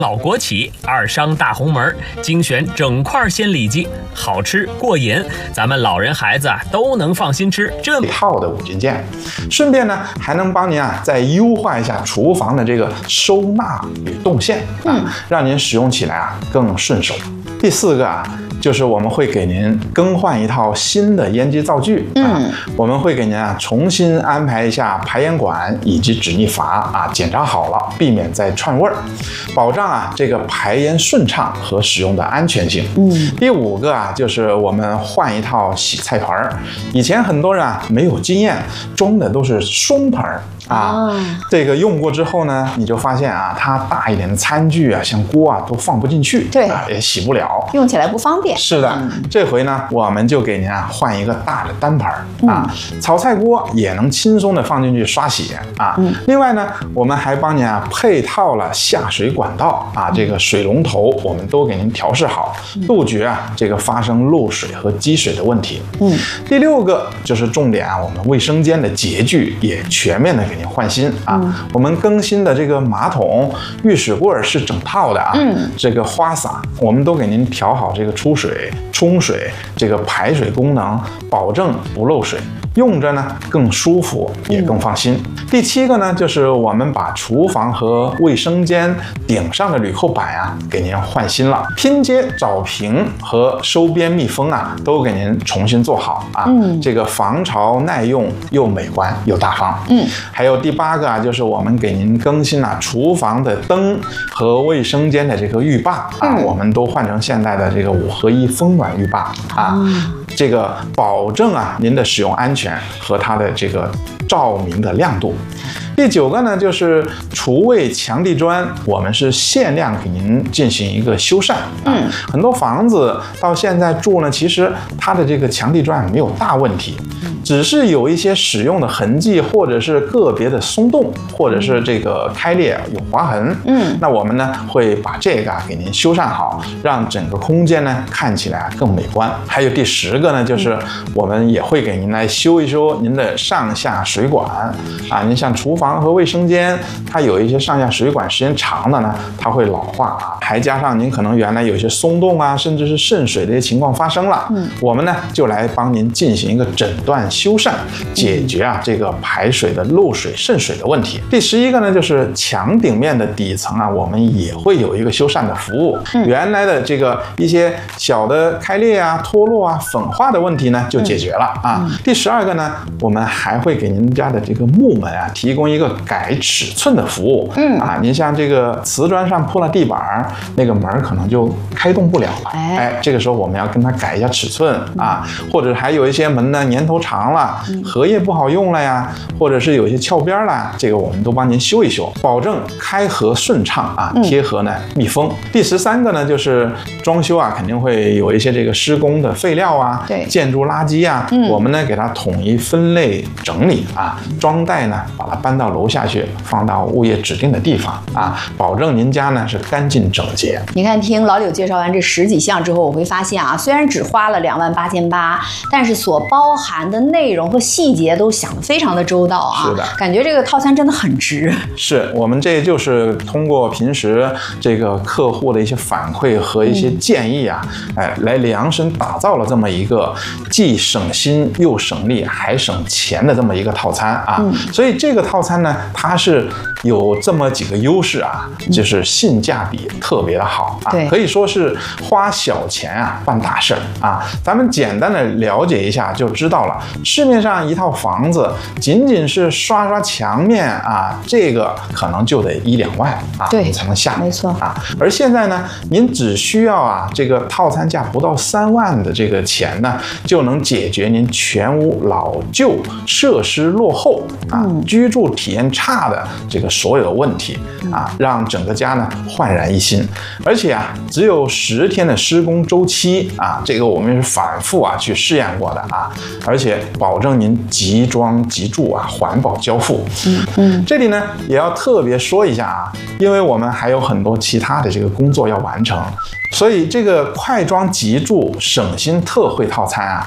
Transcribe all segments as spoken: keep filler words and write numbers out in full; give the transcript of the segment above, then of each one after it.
老国企，二商大红门，精选整块鲜里脊，好吃过瘾，咱们老人孩子啊都能放心吃。这一套的五金件，顺便呢还能帮您啊再优化一下厨房的这个收纳与动线啊，嗯、让您使用起来啊更顺手。第四个啊。就是我们会给您更换一套新的烟机灶具，嗯、啊，我们会给您啊重新安排一下排烟管以及止逆阀啊，检查好了，避免再串味儿，保障啊这个排烟顺畅和使用的安全性。嗯，第五个啊就是我们换一套洗菜盆儿，以前很多人啊没有经验，装的都是双盆儿。啊，哦、这个用过之后呢，你就发现啊，它大一点的餐具啊，像锅啊，都放不进去， 对、 啊，也洗不了， 用起来不方便。 是的，嗯、这回呢，我们就给您啊换一个大的单盆啊，嗯、炒菜锅也能轻松的放进去刷洗啊。嗯、另外呢，我们还帮您啊配套了下水管道啊，这个水龙头我们都给您调试好，杜绝啊这个发生漏水和积水的问题。嗯，第六个就是重点啊，我们卫生间的洁具也全面的给您换新啊，嗯、我们更新的这个马桶、浴室柜是整套的啊，嗯、这个花洒我们都给您调好这个出水、冲水、这个排水功能，保证不漏水。用着呢更舒服也更放心。嗯、第七个呢，就是我们把厨房和卫生间顶上的铝扣板啊给您换新了，拼接枣屏和收边密封啊都给您重新做好啊，嗯、这个防潮耐用又美观又大方。嗯，还有第八个啊，就是我们给您更新啊厨房的灯和卫生间的这个浴霸啊，嗯、我们都换成现在的这个五合一风暖浴霸啊。嗯这个保证啊您的使用安全和它的这个照明的亮度。第九个呢，就是厨卫墙地砖，我们是限量给您进行一个修缮。嗯，很多房子到现在住呢，其实它的这个墙地砖没有大问题，只是有一些使用的痕迹，或者是个别的松动，或者是这个开裂有划痕。嗯，那我们呢会把这个啊给您修缮好，让整个空间呢看起来更美观。还有第十个呢，就是我们也会给您来修一修您的上下水管啊，您像厨房和卫生间，它有一些上下水管时间长的呢，它会老化啊，还加上您可能原来有些松动啊，甚至是渗水的一些情况发生了，嗯，我们呢就来帮您进行一个诊断修缮，解决啊这个排水的漏水渗水的问题。第十一个呢，就是墙顶面的底层啊，我们也会有一个修缮的服务，嗯、原来的这个一些小的开裂啊、脱落啊、粉化的问题呢就解决了啊。嗯、第十二个呢，我们还会给您家的这个木门啊提供一个改尺寸的服务。嗯啊，您像这个瓷砖上铺了地板，那个门可能就开动不了了。哎，哎这个时候我们要跟它改一下尺寸啊，或者还有一些门呢年头长了，荷叶不好用了呀，或者是有一些翘边了，这个我们都帮您修一修，保证开合顺畅啊，贴合呢密封。第十三个呢，就是装修啊，肯定会有一些这个施工的废料啊，对，建筑垃圾啊，嗯、我们呢给它统一分类整理啊，装袋呢把它搬到楼下去，放到物业指定的地方啊，保证您家呢是干净整洁。 你看，听老柳介绍完这十几项之后，我会发现啊，虽然只花了两万八千八，但是所包含的内容和细节都想得非常的周到啊。是的，感觉这个套餐真的很值。 是我们这就是通过平时这个客户的一些反馈和一些建议啊，嗯、哎，来量身打造了这么一个既省心又省力还省钱的这么一个套餐啊。嗯、所以这个套餐呢，它是有这么几个优势啊，就是性价比特别的好啊，可以说是花小钱啊办大事啊。咱们简单的了解一下就知道了，市面上一套房子仅仅是刷刷墙面啊，这个可能就得一两万啊，你才能下， 没错啊。而现在呢，您只需要啊这个套餐价不到三万的这个钱呢，就能解决您全屋老旧、设施落后啊、嗯、居住体验差的这个所有的问题啊，让整个家呢焕然一新。而且啊，只有十天的施工周期啊，这个我们是反复啊去试验过的啊，而且保证您即装即住啊，环保交付。嗯嗯，这里呢也要特别说一下啊，因为我们还有很多其他的这个工作要完成，所以这个快装即住省心特惠套餐啊，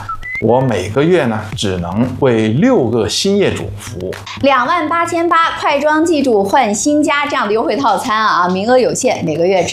我每个月呢只能为六个新业主服务。 两万八千八，快装记住换新家这样的优惠套餐啊，名额有限，每个月只